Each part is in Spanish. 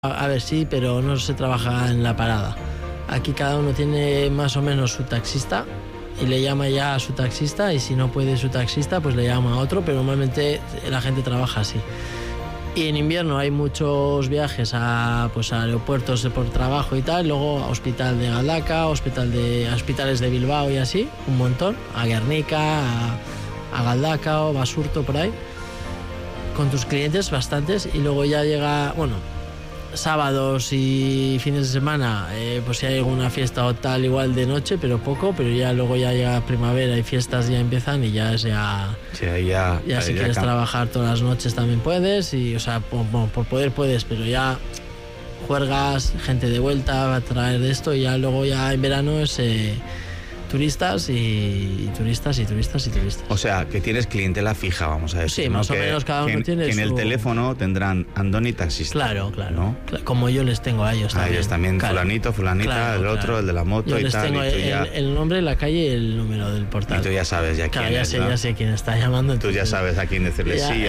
A ver, sí, pero no se trabaja en la parada. Aquí cada uno tiene más o menos su taxista y le llama ya a su taxista, y si no puede su taxista, pues le llama a otro, pero normalmente la gente trabaja así. Y en invierno hay muchos viajes a aeropuertos por trabajo y tal, luego a Hospital de Galdakao, hospitales de Bilbao y así, un montón, a Guernica, a Galdakao, Basurto, por ahí, con tus clientes bastantes, y luego ya llega, sábados y fines de semana, pues si hay alguna fiesta o tal, igual de noche, pero poco, pero ya luego ya llega primavera y fiestas ya empiezan, y ya es ya si quieres trabajar todas las noches también puedes, y por poder puedes, pero ya juergas, gente de vuelta a traer de esto, y ya luego ya en verano es turistas y turistas y turistas y turistas. O sea, que tienes clientela fija, vamos a decir. Sí, más o menos cada uno tiene que en el teléfono tendrán Andoni taxista. Claro, ¿no? Como yo les tengo a ellos también. A ellos también, claro. Fulanito, fulanita, el otro, el de la moto, yo y les tal. Tengo el nombre, la calle y el número del portal. Y tú ya sabes quién es, ¿no? Ya sé quién está llamando. Tú ya sabes a quién decirle sí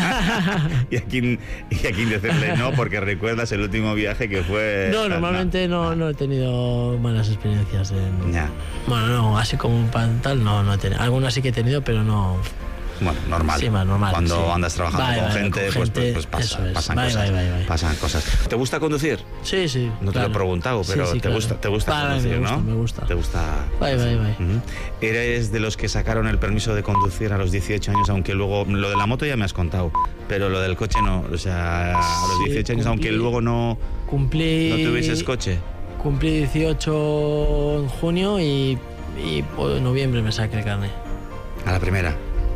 y a quién decirle no, porque recuerdas el último viaje que fue... No, normalmente no he tenido malas experiencias. Ya. Bueno, no, así como un pantal no he tenido. Algunas sí que he tenido, pero no... Bueno, normal. Sí, más normal. Cuando andas trabajando con gente, pues pasan cosas. Pasan cosas. ¿Te gusta conducir? Sí. No te lo he preguntado, pero sí, te gusta conducir, ¿no? Me gusta. ¿Te gusta? Bye. ¿Eres de los que sacaron el permiso de conducir a los 18 años, aunque luego... Lo de la moto ya me has contado, pero lo del coche no. O sea, a los 18 años, aunque luego no tuvieses coche. Cumplí 18 en junio y en noviembre me saqué el carnet. ¿A la primera?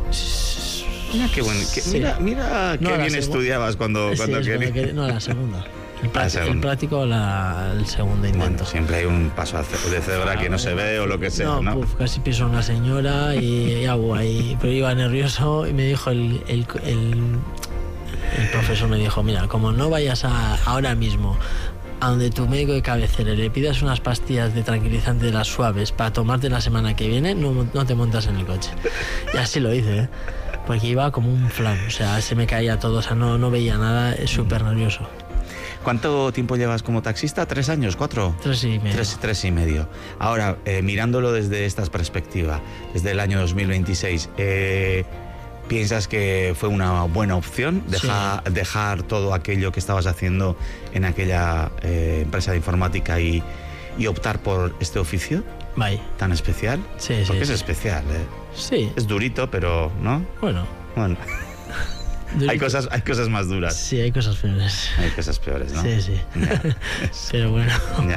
Mira qué bueno. Mira qué bien estudiabas cuando querías. No, la segunda. El práctico, el segundo intento. Bueno, siempre hay un paso de cebra que no se ve o lo que sea, ¿no? Casi piso a una señora y hago ahí. Pero iba nervioso y me dijo el profesor, me dijo, mira, como no vayas ahora mismo a donde tu médico de cabecera le pidas unas pastillas de tranquilizante de las suaves para tomarte la semana que viene, no te montas en el coche. Y así lo hice, porque iba como un flan, o sea, se me caía todo, o sea, no veía nada, es súper nervioso. ¿Cuánto tiempo llevas como taxista? ¿3 años? ¿4? 3 y medio. 3 y medio. Ahora, mirándolo desde esta perspectiva, desde el año 2026, ¿piensas que fue una buena opción dejar todo aquello que estabas haciendo en aquella empresa de informática y optar por este oficio tan especial? Sí. Porque es especial, ¿eh? Sí. Es durito, pero, ¿no? Bueno. Hay cosas más duras. Sí, hay cosas peores. Hay cosas peores, ¿no? Sí. Ya. Pero bueno. Ya.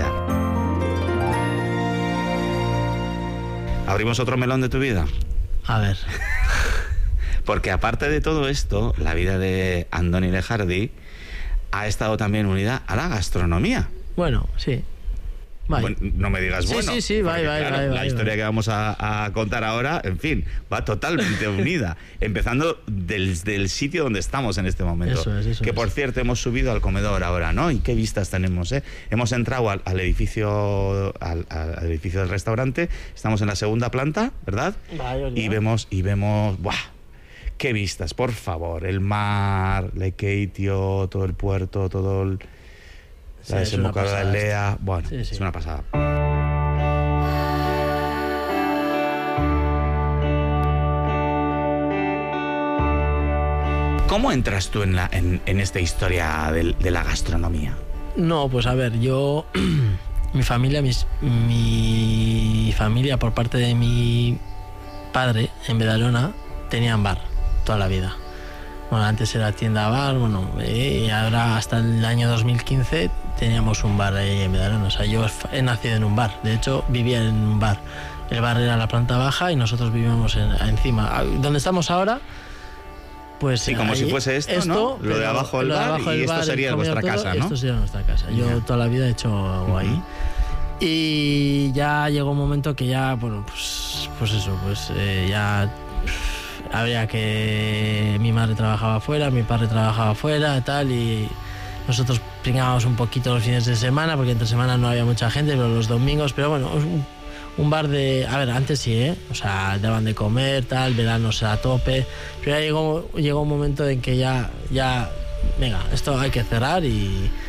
¿Abrimos otro melón de tu vida? A ver. Porque aparte de todo esto, la vida de Andoni Lejardi ha estado también unida a la gastronomía. Bueno, sí. Bueno, no me digas bueno. Sí, va. La historia que vamos a contar ahora, en fin, va totalmente unida. Empezando desde el sitio donde estamos en este momento. Eso que, por cierto, hemos subido al comedor ahora, ¿no? Y qué vistas tenemos, ¿eh? Hemos entrado al edificio del restaurante. Estamos en la segunda planta, ¿verdad? Y vemos... ¡Buah! ¡Qué vistas, por favor! El mar, Lekeitio, todo el puerto, la desembocadura de Lea. Bueno, es una pasada. ¿Cómo entras tú en esta historia de la gastronomía? No, pues a ver, yo... mi familia por parte de mi padre en Bedalona tenían bar toda la vida. Bueno, antes era tienda bar, y ahora hasta el año 2015 teníamos un bar ahí en Medallón. O sea, yo he nacido en un bar, de hecho vivía en un bar. El bar era la planta baja y nosotros vivíamos encima. Donde estamos ahora, pues... Sí, como si fuese esto, ¿no? Lo de abajo del bar y esto sería vuestra casa, ¿no? Esto sería nuestra casa. Yo toda la vida he hecho algo ahí. Y ya llegó un momento que ya, ya... Habría que... Mi madre trabajaba afuera, mi padre trabajaba afuera, tal, y nosotros pringábamos un poquito los fines de semana, porque entre semana no había mucha gente, pero los domingos, pero bueno, un bar de... A ver, antes sí, o sea, daban de comer, tal, veranos a tope, pero ya llegó un momento en que ya venga, esto hay que cerrar y